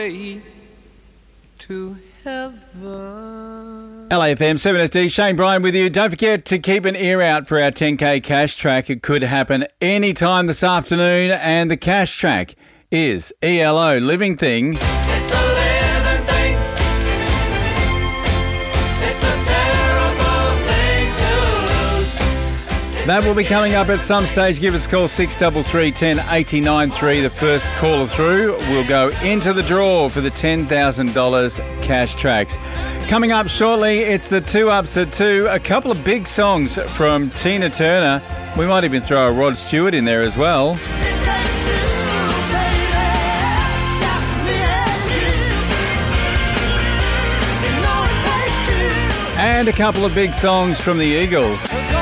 way to heaven. LAFM 7SD, Shane Bryan with you. Don't forget to keep an ear out for our 10K cash track. It could happen any time this afternoon, and the cash track is ELO, Living Thing. It's a living thing. It's a terrible thing to lose. That will be coming up at some stage. Give us a call, 633 10 89 3. The first caller through will go into the draw for the $10,000 cash tracks. Coming up shortly, it's the 2 Ups at 2. A couple of big songs from Tina Turner. We might even throw a Rod Stewart in there as well. And a couple of big songs from the Eagles.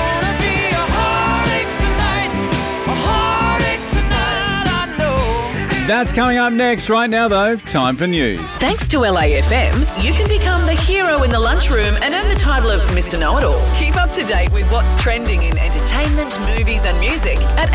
That's coming up next. Right now, though, time for news. Thanks to LAFM, you can become the hero in the lunchroom and earn the title of Mr. Know-It-All. Keep up to date with what's trending in entertainment, movies and music at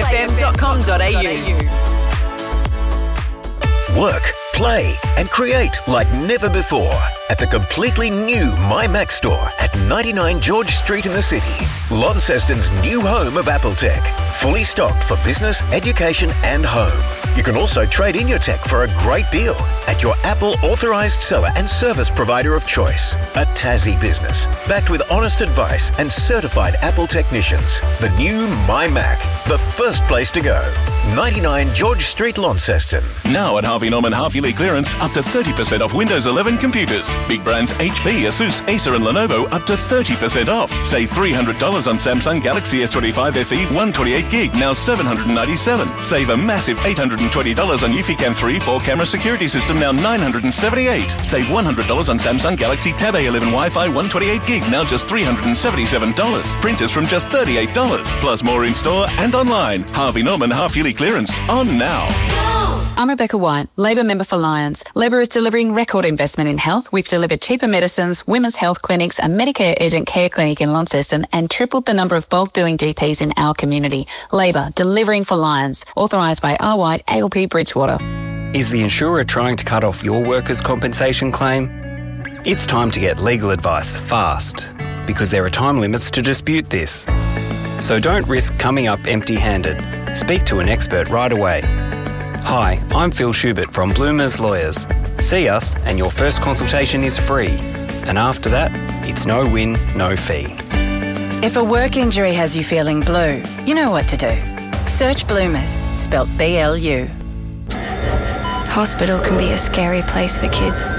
lafm.com.au. Work, play and create like never before at the completely new MyMac store at 99 George Street in the city. Launceston's new home of Apple Tech. Fully stocked for business, education and home. You can also trade in your tech for a great deal at your Apple authorised seller and service provider of choice. A Tassie business, backed with honest advice and certified Apple technicians. The new MyMac, the first place to go. 99 George Street, Launceston. Now at Harvey Norman half-yearly clearance, up to 30% off Windows 11 computers. Big brands HP, Asus, Acer and Lenovo up to 30% off. Save $300 on Samsung Galaxy S25 FE 128 gig, now $797. Save a massive $820 on Eufy Cam 3 4-camera security system, now $978. Save $100 on Samsung Galaxy Tab A11 Wi-Fi 128 gig, now just $377. Printers from just $38. Plus more in-store and online. Harvey Norman half-yearly clearance on now. I'm Rebecca White, Labor member for Lions. Labor is delivering record investment in health. We've delivered cheaper medicines, women's health clinics, a Medicare urgent care clinic in Launceston and tripled the number of bulk billing GPs in our community. Labor, delivering for Lions. Authorised by R. White, ALP Bridgewater. Is the insurer trying to cut off your workers' compensation claim? It's time to get legal advice fast, because there are time limits to dispute this. So don't risk coming up empty-handed. Speak to an expert right away. Hi, I'm Phil Schubert from Bloomers Lawyers. See us and your first consultation is free. And after that, it's no win, no fee. If a work injury has you feeling blue, you know what to do. Search Bloomers, spelt BLU. Hospital can be a scary place for kids.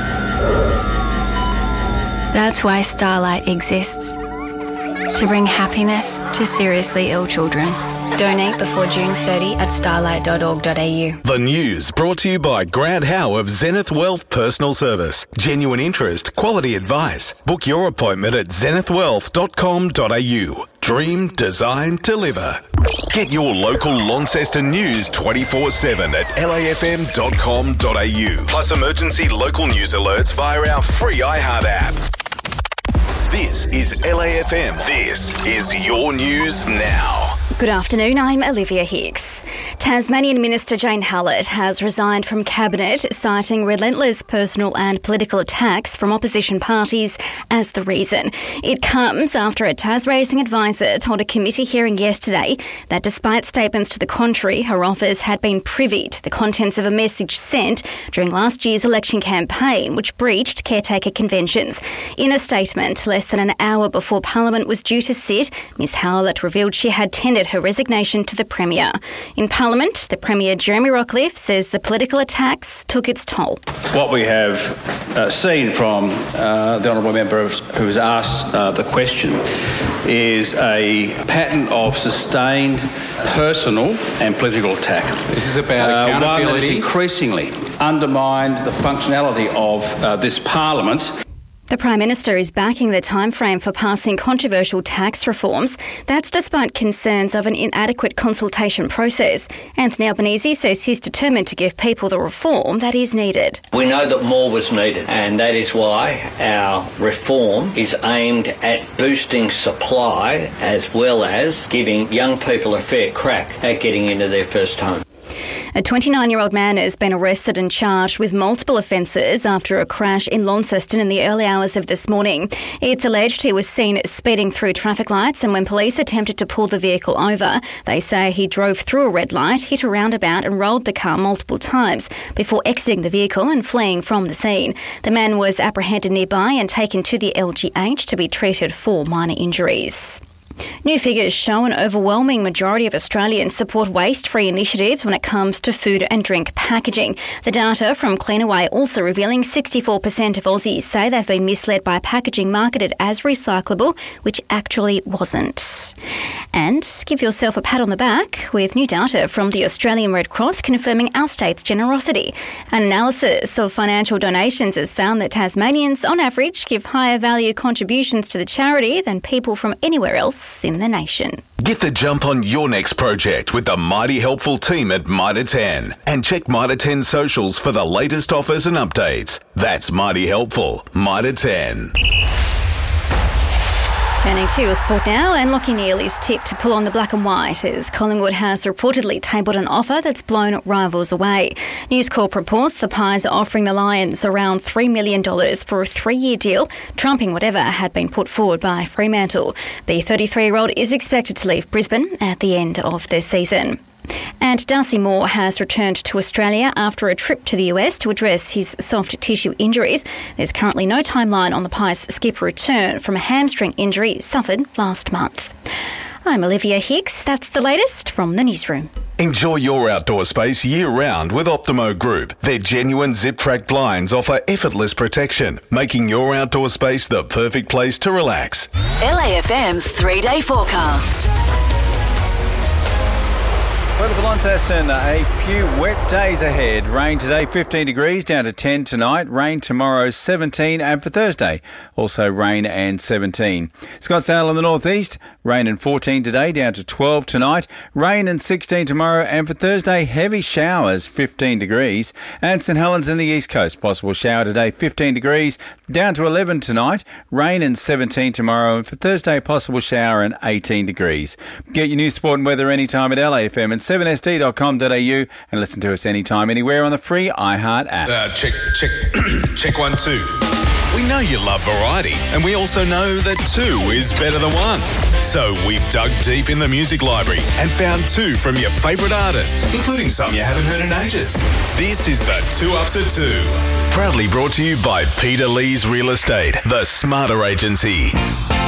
That's why Starlight exists. To bring happiness to seriously ill children. Donate before June 30 at starlight.org.au. The news brought to you by Grant Howe of Zenith Wealth Personal Service. Genuine interest, quality advice. Book your appointment at zenithwealth.com.au. Dream, design, deliver. Get your local Launceston news 24/7 at lafm.com.au. Plus emergency local news alerts via our free iHeart app. This is LAFM. This is your news now. Good afternoon, I'm Olivia Hicks. Tasmanian Minister Jane Hallett has resigned from Cabinet, citing relentless personal and political attacks from opposition parties as the reason. It comes after a Tas-raising advisor told a committee hearing yesterday that despite statements to the contrary, her office had been privy to the contents of a message sent during last year's election campaign, which breached caretaker conventions. In a statement less than an hour before Parliament was due to sit, Ms Hallett revealed she had tendered her resignation to the Premier. In Parliament, the Premier Jeremy Rockliff says the political attacks took its toll. What we have seen from the honourable member who has asked the question is a pattern of sustained personal and political attack. This is about accountability. One that has increasingly undermined the functionality of this Parliament. The Prime Minister is backing the timeframe for passing controversial tax reforms. That's despite concerns of an inadequate consultation process. Anthony Albanese says he's determined to give people the reform that is needed. We know that more was needed, and that is why our reform is aimed at boosting supply as well as giving young people a fair crack at getting into their first home. A 29-year-old man has been arrested and charged with multiple offences after a crash in Launceston in the early hours of this morning. It's alleged he was seen speeding through traffic lights, and when police attempted to pull the vehicle over, they say he drove through a red light, hit a roundabout and rolled the car multiple times before exiting the vehicle and fleeing from the scene. The man was apprehended nearby and taken to the LGH to be treated for minor injuries. New figures show an overwhelming majority of Australians support waste-free initiatives when it comes to food and drink packaging. The data from Cleanaway also revealing 64% of Aussies say they've been misled by packaging marketed as recyclable, which actually wasn't. And give yourself a pat on the back with new data from the Australian Red Cross confirming our state's generosity. An analysis of financial donations has found that Tasmanians, on average, give higher value contributions to the charity than people from anywhere else in the nation. Get the jump on your next project with the Mighty Helpful team at Mitre 10 and check Mitre 10 socials for the latest offers and updates. That's Mighty Helpful, Mitre 10. Turning to your sport now, and Lachie Neale is tipped to pull on the black and white as Collingwood has reportedly tabled an offer that's blown rivals away. News Corp reports the Pies are offering the Lions around $3 million for a 3-year deal, trumping whatever had been put forward by Fremantle. The 33-year-old is expected to leave Brisbane at the end of the season. And Darcy Moore has returned to Australia after a trip to the US to address his soft tissue injuries. There's currently no timeline on the Pies skipper return from a hamstring injury suffered last month. I'm Olivia Hicks. That's the latest from the newsroom. Enjoy your outdoor space year-round with Optimo Group. Their genuine zip-track blinds offer effortless protection, making your outdoor space the perfect place to relax. LAFM's 3-day forecast. Weather for Launceston, a few wet days ahead. Rain today, 15 degrees, down to 10 tonight. Rain tomorrow, 17, and for Thursday, also rain and 17. Scottsdale in the northeast, rain and 14 today, down to 12 tonight. Rain and 16 tomorrow, and for Thursday, heavy showers, 15 degrees. And St Helens in the east coast, possible shower today, 15 degrees, down to 11 tonight. Rain and 17 tomorrow, and for Thursday, possible shower and 18 degrees. Get your news, sport and weather anytime at LAFM and 7sd.com.au and listen to us anytime, anywhere on the free iHeart app. Check 1, 2. We know you love variety, and we also know that 2 is better than 1. So we've dug deep in the music library and found 2 from your favourite artists, including some you haven't heard in ages. This is the 2 Ups at 2. Proudly brought to you by Peter Lee's Real Estate, the smarter agency.